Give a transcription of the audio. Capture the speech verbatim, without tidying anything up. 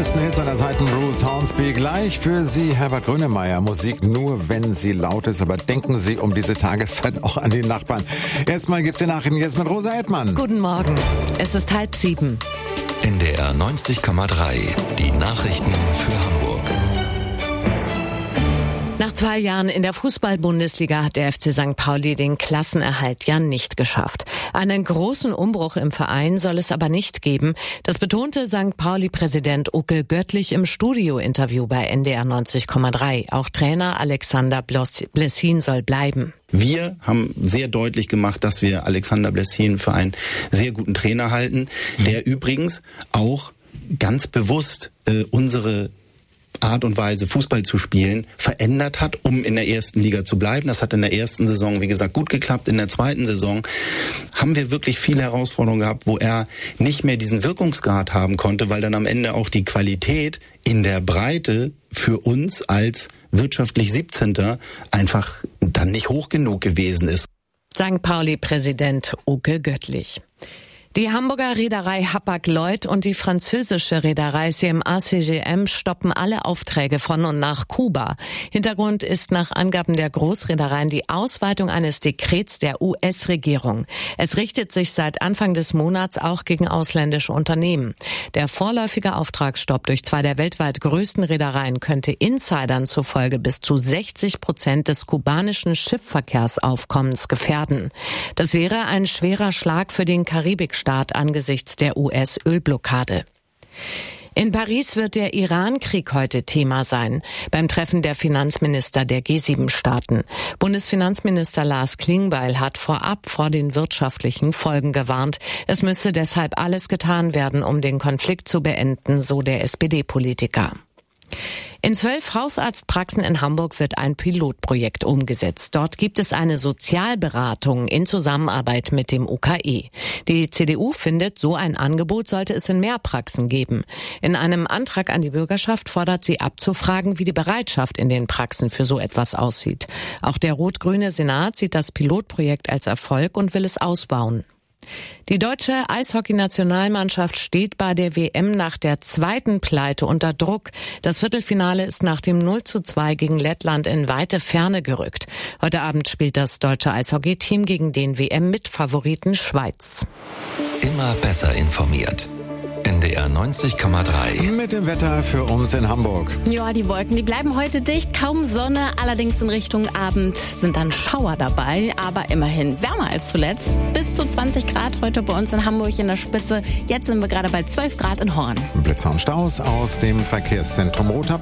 größten Hits aller Zeiten, Bruce Hornsby. Gleich für Sie, Herbert Grönemeyer. Musik nur, wenn sie laut ist. Aber denken Sie um diese Tageszeit auch an die Nachbarn. Erstmal gibt's die Nachrichten jetzt mit Rosa Edtmann. Guten Morgen. Es ist halb sieben. N D R neunzig Komma drei. Die Nachrichten für Hamburg. Nach zwei Jahren in der Fußball-Bundesliga hat der F C Sankt Pauli den Klassenerhalt ja nicht geschafft. Einen großen Umbruch im Verein soll es aber nicht geben. Das betonte Sankt Pauli-Präsident Uke Göttlich im Studio-Interview bei N D R neunzig Komma drei. Auch Trainer Alexander Blessin soll bleiben. Wir haben sehr deutlich gemacht, dass wir Alexander Blessin für einen sehr guten Trainer halten, der mhm. übrigens auch ganz bewusst äh, unsere Art und Weise, Fußball zu spielen, verändert hat, um in der ersten Liga zu bleiben. Das hat in der ersten Saison, wie gesagt, gut geklappt. In der zweiten Saison haben wir wirklich viele Herausforderungen gehabt, wo er nicht mehr diesen Wirkungsgrad haben konnte, weil dann am Ende auch die Qualität in der Breite für uns als wirtschaftlich siebzehnter einfach dann nicht hoch genug gewesen ist. Sankt Pauli-Präsident Uke Göttlich. Die Hamburger Reederei Hapag-Lloyd und die französische Reederei C M A C G M stoppen alle Aufträge von und nach Kuba. Hintergrund ist nach Angaben der Großreedereien die Ausweitung eines Dekrets der U S-Regierung. Es richtet sich seit Anfang des Monats auch gegen ausländische Unternehmen. Der vorläufige Auftragsstopp durch zwei der weltweit größten Reedereien könnte Insidern zufolge bis zu sechzig Prozent des kubanischen Schiffverkehrsaufkommens gefährden. Das wäre ein schwerer Schlag für den Karibik Staat angesichts der U S-Ölblockade. In Paris wird der Iran-Krieg heute Thema sein, beim Treffen der Finanzminister der G sieben Staaten. Bundesfinanzminister Lars Klingbeil hat vorab vor den wirtschaftlichen Folgen gewarnt. Es müsse deshalb alles getan werden, um den Konflikt zu beenden, so der S P D-Politiker. In zwölf Hausarztpraxen in Hamburg wird ein Pilotprojekt umgesetzt. Dort gibt es eine Sozialberatung in Zusammenarbeit mit dem U K E. Die C D U findet, so ein Angebot sollte es in mehr Praxen geben. In einem Antrag an die Bürgerschaft fordert sie abzufragen, wie die Bereitschaft in den Praxen für so etwas aussieht. Auch der rot-grüne Senat sieht das Pilotprojekt als Erfolg und will es ausbauen. Die deutsche Eishockey-Nationalmannschaft steht bei der W M nach der zweiten Pleite unter Druck. Das Viertelfinale ist nach dem null zu zwei gegen Lettland in weite Ferne gerückt. Heute Abend spielt das deutsche Eishockey-Team gegen den W M-Mitfavoriten Schweiz. Immer besser informiert. N D R neunzig Komma drei. Mit dem Wetter für uns in Hamburg. Ja, die Wolken, die bleiben heute dicht, kaum Sonne, allerdings in Richtung Abend sind dann Schauer dabei, aber immerhin wärmer als zuletzt. Bis zu zwanzig Grad heute bei uns in Hamburg in der Spitze. Jetzt sind wir gerade bei zwölf Grad in Horn. Blitzer und Staus aus dem Verkehrszentrum Roter